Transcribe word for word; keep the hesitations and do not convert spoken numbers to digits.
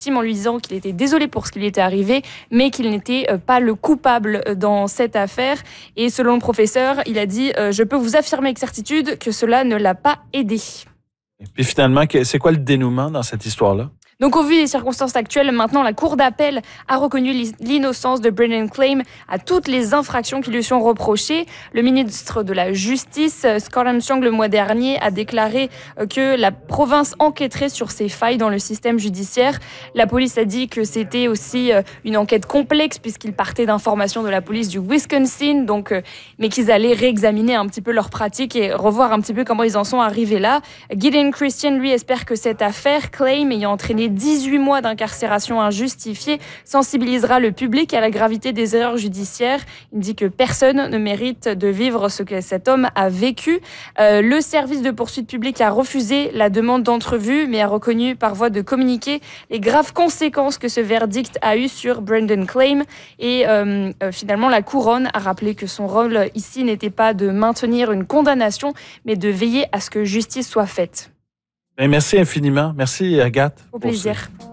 en lui disant qu'il était désolé pour ce qui lui était arrivé, mais qu'il n'était pas le coupable dans cette affaire. Et selon le professeur, il a dit euh, « Je peux vous affirmer avec certitude que cela ne l'a pas aidé ». Et puis finalement, c'est quoi le dénouement dans cette histoire-là? Donc, au vu des circonstances actuelles, maintenant, la Cour d'appel a reconnu l'innocence de Brendan Claim à toutes les infractions qui lui sont reprochées. Le ministre de la Justice, Scott Armstrong, le mois dernier, a déclaré que la province enquêterait sur ses failles dans le système judiciaire. La police a dit que c'était aussi une enquête complexe puisqu'ils partaient d'informations de la police du Wisconsin, donc, mais qu'ils allaient réexaminer un petit peu leurs pratiques et revoir un petit peu comment ils en sont arrivés là. Gideon Christian, lui, espère que cette affaire, Claim, ayant entraîné dix-huit mois d'incarcération injustifiée, sensibilisera le public à la gravité des erreurs judiciaires. Il dit que personne ne mérite de vivre ce que cet homme a vécu. Euh, le service de poursuite publique a refusé la demande d'entrevue, mais a reconnu par voie de communiqué les graves conséquences que ce verdict a eu sur Brendan Claim. Et euh, euh, finalement, la couronne a rappelé que son rôle ici n'était pas de maintenir une condamnation, mais de veiller à ce que justice soit faite. Bien, merci infiniment. Merci, Agathe. Au plaisir.